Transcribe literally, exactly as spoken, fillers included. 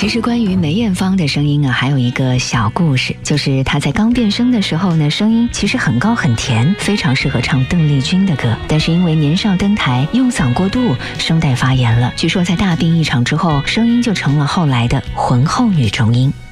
其实关于梅艳芳的声音啊，还有一个小故事，就是她在刚变声的时候呢，声音其实很高很甜，非常适合唱邓丽君的歌。但是因为年少登台，用嗓过度，声带发炎了。据说在大病一场之后，声音就成了后来的浑厚女中音。